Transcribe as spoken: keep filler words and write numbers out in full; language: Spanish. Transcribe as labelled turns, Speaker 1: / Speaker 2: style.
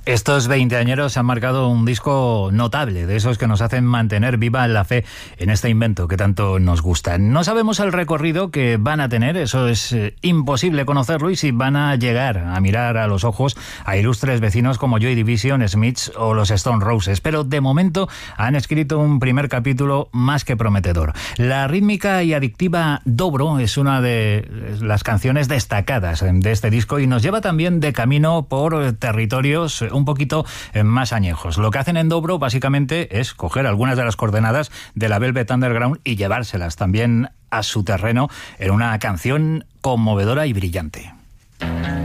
Speaker 1: Estos veinteañeros han marcado un disco notable, de esos que nos hacen mantener viva la fe en este invento que tanto nos gusta. No sabemos el recorrido que van a tener, eso es eh, imposible conocerlo, y si van a llegar a mirar a los ojos a ilustres vecinos como Joy Division, Smiths o los Stone Roses, pero de momento han escrito un primer capítulo más que prometedor. La rítmica y adictiva Dobro es una de las canciones destacadas de este disco y nos lleva también de camino por territorios un poquito más añejos. Lo que hacen en Dobro básicamente es coger algunas de las coordenadas de la Velvet Underground y llevárselas también a su terreno en una canción conmovedora y brillante.